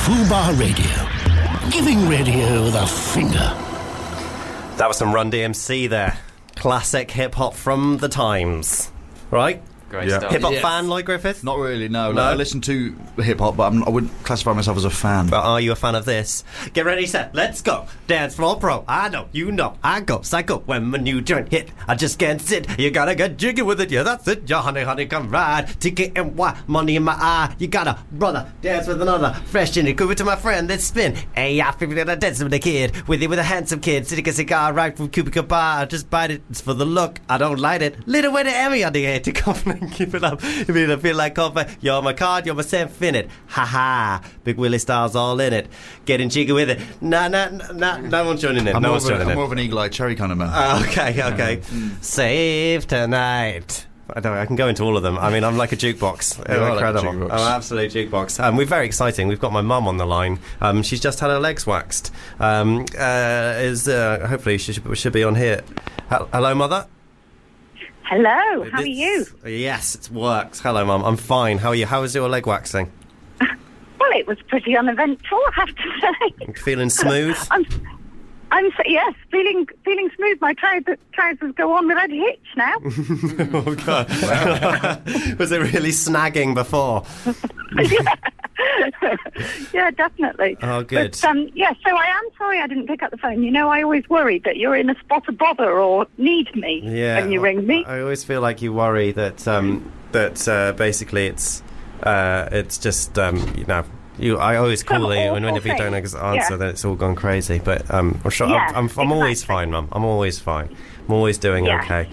Fubar Radio. Giving radio the finger. That was some Run DMC there. Classic hip-hop from the times. Right? Great stuff. Hip-hop fan, Lloyd Griffith? Not really, no. No? I listen to hip-hop, but I wouldn't classify myself as a fan. But are you a fan of this? Get ready, set, let's go. Dance floor pro. I know, you know. I go psycho when my new joint hit. I just can't sit. You gotta get jiggy with it. Yeah, that's it. Yeah, honey, honey, come ride. T-K-N-Y, money in my eye. You gotta, brother, dance with another. Fresh in it. Go to my friend, let's spin. Hey, I feel that I dance with a kid. With a handsome kid. Sitting a cigar right from Cubica Bar. Just bite it. It's for the look. I don't light it. Little way to Emmy on the air to come and keep it up. I feel like coffee. You're my card, you're my infinite. Ha ha. Big Willie Styles all in it. Getting jiggy with it. No one's joining in. I'm No one's joining in. more of an Eagle Eye Cherry kind of man. Okay. Save tonight. I can go into all of them. I mean, I'm like a jukebox. Incredible. Like a jukebox. I'm an absolute jukebox. We're very exciting. We've got my mum on the line. She's just had her legs waxed. Hopefully she should be on here. Hello, Mother. Hello, how are you? Yes, it works. Hello, Mum. I'm fine. How are you? How was your leg waxing? Well, it was pretty uneventful, I have to say. Feeling smooth? Yes, feeling smooth. My trousers go on without a hitch now. Oh, God. Was it really snagging before? Yeah, definitely. Oh, good. But, so I am sorry I didn't pick up the phone. You know, I always worry that you're in a spot of bother or need me when you ring me. I always feel like you worry that basically it's just I always call you, and whenever you don't answer, then it's all gone crazy. But I'm sure I'm always fine, Mum. I'm always fine. I'm always doing okay.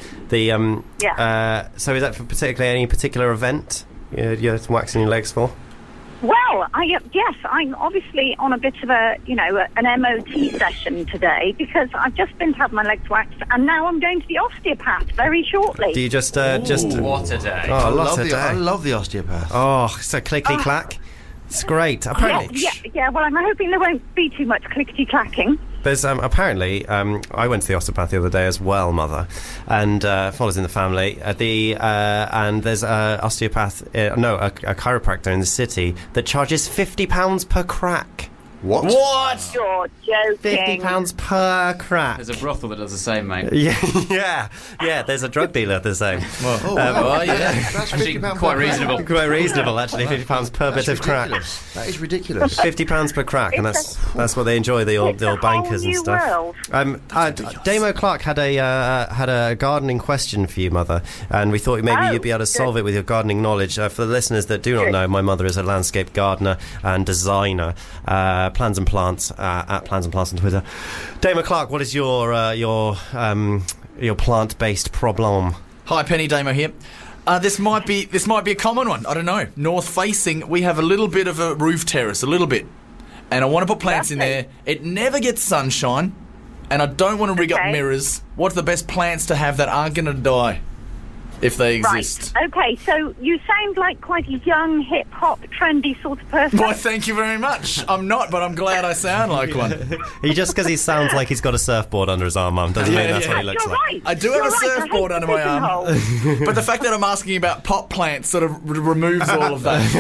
So is that for any particular event you're waxing your legs for? Well, I'm obviously on a bit of an MOT session today because I've just been to have my legs waxed and now I'm going to the osteopath very shortly. Do you just what a day! Oh, I love the osteopath. Oh, so clickety clack. It's great. Apparently, yeah. Well, I'm hoping there won't be too much clickety clacking. There's apparently I went to the osteopath the other day as well, Mother, and follows in the family. And there's a osteopath, a chiropractor in the city that charges £50 per crack. What? You're joking. £50 per crack. There's a brothel that does the same, mate. Yeah. There's a drug dealer the same. That's actually £50 quite per reasonable. crack. Quite reasonable, actually. £50 per bit of crack. That is ridiculous. £50 per crack, and that's what they enjoy. The old bankers and stuff. Damo Clark had a gardening question for you, Mother, and we thought maybe you'd be able to solve it with your gardening knowledge. For the listeners that do not know, my mother is a landscape gardener and designer. Plans and Plants at Plans and Plants on Twitter. Damo Clark, what is your plant-based problem? Hi, Penny, Damo here. This might be a common one. I don't know. North facing, we have a little bit of a roof terrace, a little bit, and I want to put plants in there. It never gets sunshine, and I don't want to rig up mirrors. What's the best plants to have that aren't going to die? If they exist. Right. Okay, so you sound like quite a young, hip-hop, trendy sort of person. Why, thank you very much. I'm not, but I'm glad I sound like one. Just because he sounds like he's got a surfboard under his arm, Mum, doesn't mean that's what he looks like. Right. I do have a surfboard under my arm. But the fact that I'm asking about pot plants sort of removes all of that.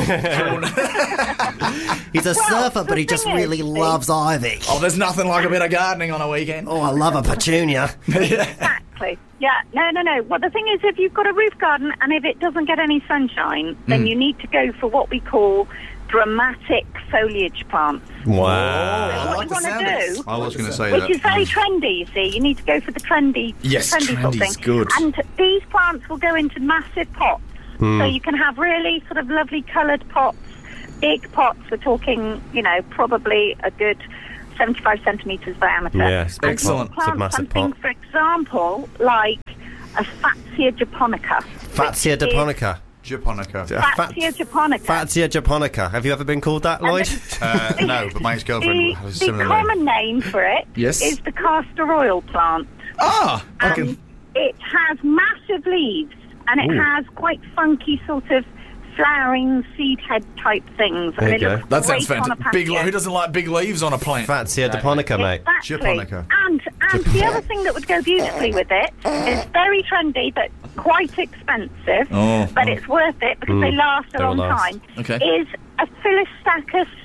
He's a surfer, but he just really loves ivy. Oh, there's nothing like a bit of gardening on a weekend. Oh, I love a petunia. Exactly. Yeah, no. Well, the thing is, if you've got a roof garden and if it doesn't get any sunshine, then you need to go for what we call dramatic foliage plants. Wow. What you want to do, I was going to say which is very trendy, you see. You need to go for the trendy, trendy sort of thing. Good. And these plants will go into massive pots. So you can have really sort of lovely coloured pots, big pots. We're talking, probably a good 75 centimetres diameter. Yes, excellent. It's a massive pot. For example, like a Fatsia japonica. Fatsia japonica. Fatsia japonica. Fatsia japonica. Have you ever been called that, Lloyd? No, but my ex-girlfriend has a similar The common name for it is the castor oil plant. Okay. It has massive leaves and it has quite funky sort of flowering seed head type things. There you go. That sounds great on a fantastic. Who doesn't like big leaves on a plant? Fatsia japonica, mate. Exactly. Japonica. And the other thing that would go beautifully with it is very trendy but quite expensive, but it's worth it because they last a long time, Okay. is a Philistachus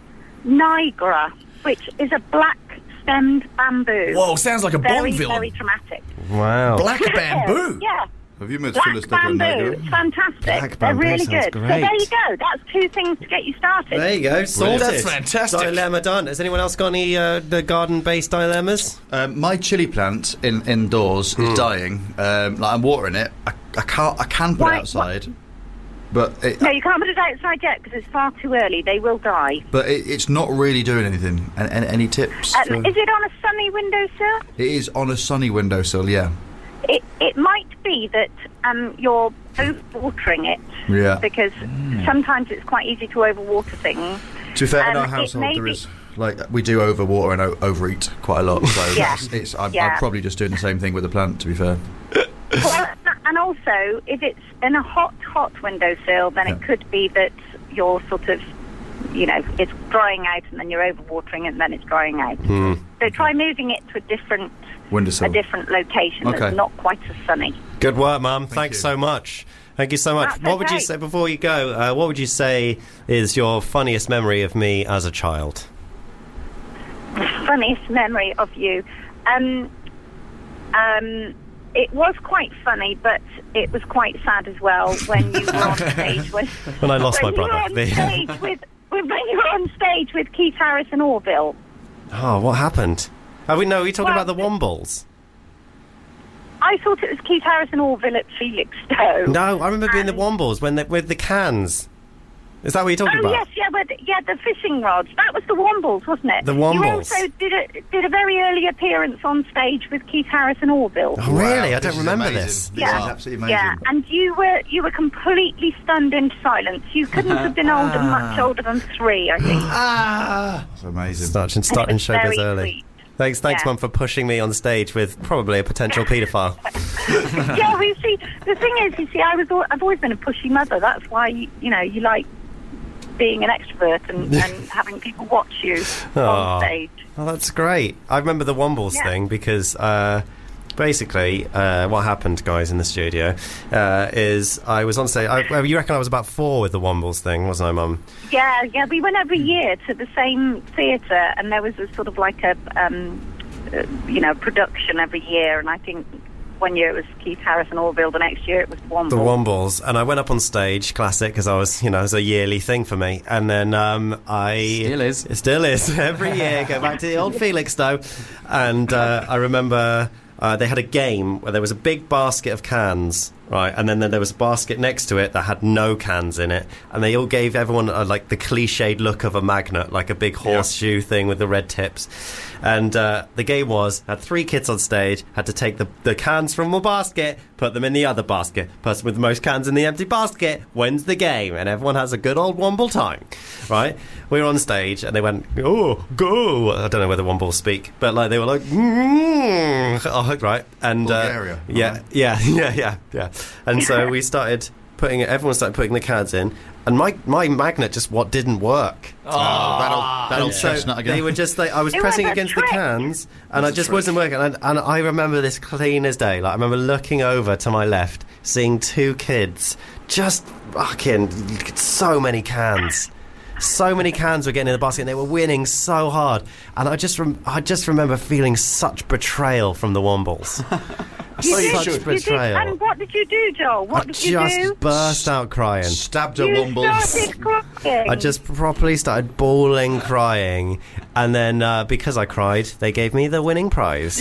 Nigra, which is a black-stemmed bamboo. Whoa, sounds like a Bond Very, villain. very dramatic. Wow. Black bamboo. Yeah. Have you met Black Phyllis Decker and bamboo. Nigra? It's fantastic. Black They're bamboo really sounds good. great. So there you go. That's 2 things to get you started. There you go, sorted. That's fantastic. Dilemma done. Has anyone else got any the garden-based dilemmas? My chili plant indoors is dying. I'm watering it. I can put Why- it outside, but No, you can't put it outside yet because it's far too early. They will die. it's not really doing anything. Any tips? Is it on a sunny windowsill? It is on a sunny windowsill. Yeah. It might be that you're overwatering it. Yeah. Because sometimes it's quite easy to overwater things. To be fair, in our it household may there be- is we do overwater and overeat quite a lot. So Yeah. I'm Yeah. probably just doing the same thing with the plant. To be fair. Well, and also, if it's in a hot windowsill, then it could be that you're sort of, it's drying out and then you're overwatering it and then it's drying out. So try moving it to a different Windowsill. location Okay. that's not quite as sunny. Good work, Mum. Thanks you. so much. Thank you so much. That's What would you okay. say, before you go, what would you say is your funniest memory of me as a child? Funniest memory of you. It was quite funny, but it was quite sad as well when you were on stage with... When I lost my when you were brother. on stage when you were on stage with Keith Harris and Orville. Oh, what happened? Are we talking Well, about the Wombles? I thought it was Keith Harris and Orville at Felixstowe. No, I remember being the And- Wombles with the cans. Is that what you're talking Oh about? yes, the fishing rods. That was the Wombles, wasn't it? The You Wombles. also did a very early appearance on stage with Keith Harris and Orville. Oh, really? Wow, I don't is remember amazing. this. This is absolutely amazing. Yeah, and you were completely stunned into silence. You couldn't have been much older than 3, I think. That's amazing. Starting It was showbiz very early. sweet. Thanks, Yeah. Mum, for pushing me on stage with probably a potential paedophile. Yeah, we see. The thing is, I've always been a pushy mother. That's why you like being an extrovert and having people watch you Aw. on stage. Oh, that's great. I remember the Wombles Yeah. thing because basically what happened, guys, in the studio is I was on stage. You reckon I was about 4 with the Wombles thing, wasn't I, Mum? Yeah, we went every year to the same theatre, and there was a sort of like a production every year, and I think one year it was Keith Harris and Orville, the next year it was Womble. The Wombles, and I went up on stage, classic, because I was, it was a yearly thing for me. And then it still is every year. Go back to the old Felixstowe, and I remember they had a game where there was a big basket of cans, right, and then there was a basket next to it that had no cans in it, and they all gave everyone like the cliched look of a magnet, like a big horseshoe thing with the red tips. And the game had 3 kids on stage, had to take the cans from the basket, put them in the other basket. Person with the most cans in the empty basket wins the game, and everyone has a good old Womble time, right? We were on stage, and they went, "Oh, go!" I don't know whether Wombles speak, but like they were like, oh, right, and Bulgaria. yeah. And so we started everyone started putting the cans in, and my magnet just didn't work. That old And so chestnut again. they were just like, I was It pressing was a against trick. the cans, and I just wasn't working. And I remember this clean as day. Like, I remember looking over to my left, seeing 2 kids just fucking so many cans. So many cans were getting in the basket, and they were winning so hard. And I just remember feeling such betrayal from the Wombles. Such betrayal. And what did you do, Joel? What I did you just do? burst out crying. Stabbed a You Womble. started crying. I just properly started bawling, crying, and then because I cried, they gave me the winning prize.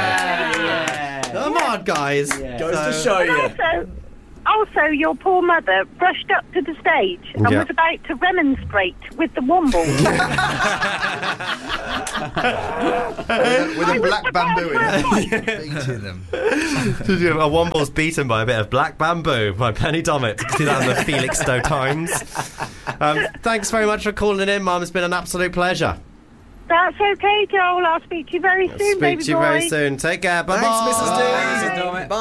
Come on, guys. Goes to show you. Also, your poor mother rushed up to the stage and Yeah. was about to remonstrate with the Womble. With a black bamboo in it. Beating them. A Womble's beaten by a bit of Black Bamboo by Penny Dommett. You can see that in the Felixstowe Times. Thanks very much for calling in, Mum. It's been an absolute pleasure. That's okay, Joel. I'll speak to you very soon, baby Speak to you boy. very soon. Take care. Bye-bye. Thanks, Mrs. D. Bye.